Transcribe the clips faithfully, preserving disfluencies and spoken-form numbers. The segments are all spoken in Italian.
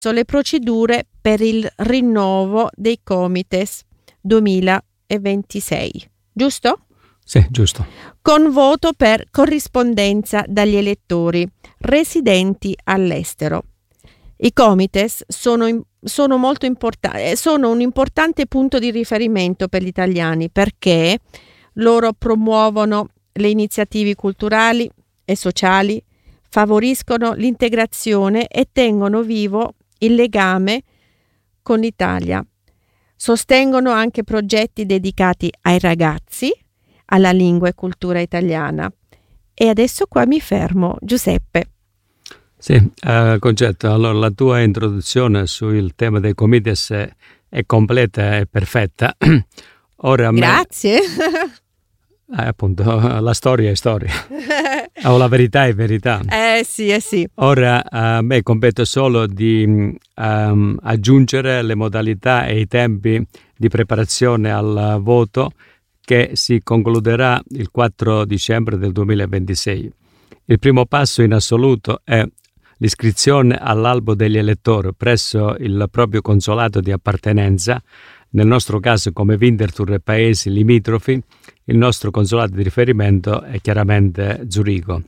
le procedure per il rinnovo dei Comites duemilaventisei, giusto? Sì, giusto. Con voto per corrispondenza dagli elettori residenti all'estero. I Comites sono, sono molto importanti, sono un importante punto di riferimento per gli italiani perché loro promuovono le iniziative culturali e sociali, favoriscono l'integrazione e tengono vivo il legame con l'Italia. Sostengono anche progetti dedicati ai ragazzi, alla lingua e cultura italiana. E adesso qua mi fermo. Giuseppe. Sì, uh, Concetto, allora la tua introduzione sul tema dei Comites è, è completa e perfetta. Ora Grazie. Me, eh, appunto, la storia è storia. O la verità è verità. Eh sì, eh sì. Ora a me compete solo di um, aggiungere le modalità e i tempi di preparazione al voto che si concluderà il quattro dicembre del duemilaventisei. Il primo passo in assoluto è l'iscrizione all'albo degli elettori presso il proprio consolato di appartenenza, nel nostro caso come Winterthur e paesi limitrofi. Il nostro consolato di riferimento è chiaramente Zurigo.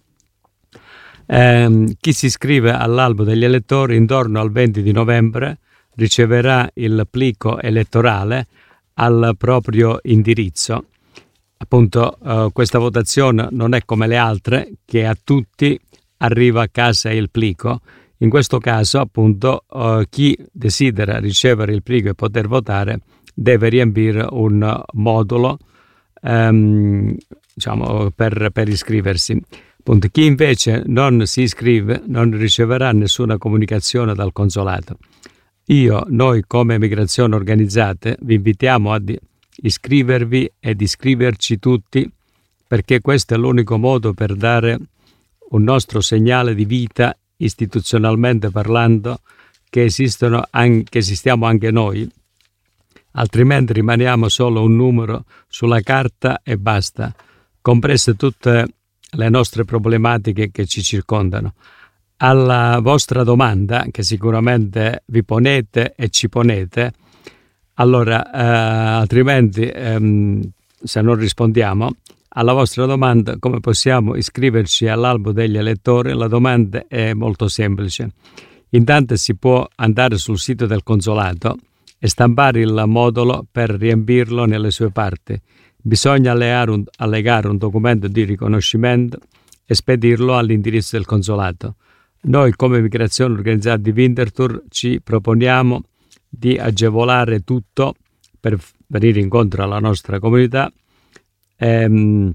Eh, chi si iscrive all'albo degli elettori intorno al venti di novembre riceverà il plico elettorale al proprio indirizzo. Appunto, eh, questa votazione non è come le altre, che a tutti arriva a casa il plico. In questo caso, appunto, eh, chi desidera ricevere il plico e poter votare deve riempire un modulo ehm, diciamo, per, per iscriversi. Appunto, chi invece non si iscrive non riceverà nessuna comunicazione dal consolato. Io, noi come Migrazioni Organizzate, vi invitiamo ad iscrivervi ed iscriverci tutti, perché questo è l'unico modo per dare un nostro segnale di vita istituzionalmente parlando, che esistono anche, che esistiamo anche noi, altrimenti rimaniamo solo un numero sulla carta e basta, comprese tutte le nostre problematiche che ci circondano. Alla vostra domanda, che sicuramente vi ponete e ci ponete, allora eh, altrimenti ehm, se non rispondiamo alla vostra domanda come possiamo iscriverci all'albo degli elettori, la domanda è molto semplice. Intanto si può andare sul sito del consolato e stampare il modulo per riempirlo nelle sue parti. Bisogna allegare un, allegare un documento di riconoscimento e spedirlo all'indirizzo del consolato. Noi come Migrazioni Organizzate di Winterthur ci proponiamo di agevolare tutto per venire incontro alla nostra comunità. Ehm,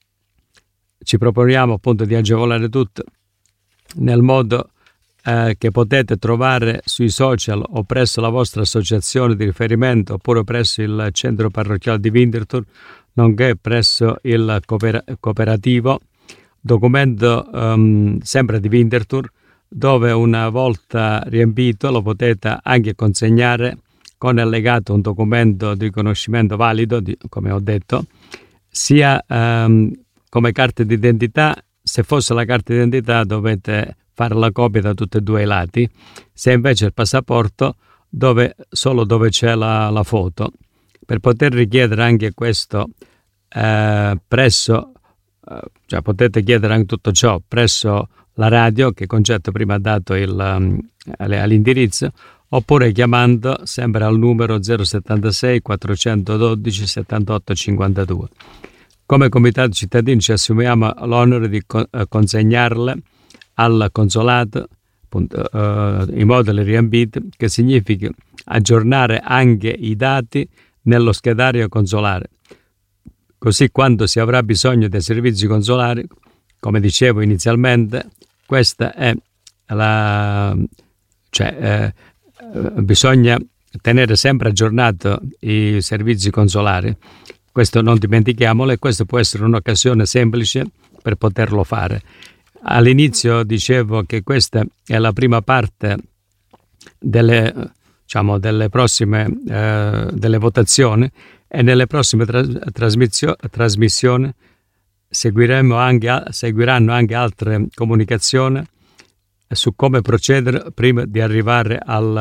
ci proponiamo appunto di agevolare tutto nel modo eh, che potete trovare sui social o presso la vostra associazione di riferimento oppure presso il centro parrocchiale di Winterthur, nonché presso il cooper- cooperativo, documento um, sempre di Winterthur, dove una volta riempito lo potete anche consegnare con allegato un documento di riconoscimento valido, di, come ho detto, sia um, come carta d'identità. Se fosse la carta d'identità dovete fare la copia da tutti e due i lati, se invece il passaporto dove, solo dove c'è la, la foto. Per poter richiedere anche questo eh, presso, eh, cioè potete chiedere anche tutto ciò presso la radio che Concetto prima ha dato il, um, all'indirizzo, oppure chiamando sempre al numero zero settantasei quattrocentododici settantotto cinquantadue. Come Comitato Cittadini ci assumiamo l'onere di co- consegnarle al consolato appunto, uh, i moduli riempiti, che significa aggiornare anche i dati nello schedario consolare. Così quando si avrà bisogno dei servizi consolari, come dicevo inizialmente, questa è la cioè eh, bisogna tenere sempre aggiornato i servizi consolari. Questo non dimentichiamolo, e questo può essere un'occasione semplice per poterlo fare. All'inizio dicevo che questa è la prima parte delle, diciamo, delle prossime eh, delle votazioni, e nelle prossime tras- trasmissio- trasmissioni seguiremo anche, seguiranno anche altre comunicazioni su come procedere prima di arrivare al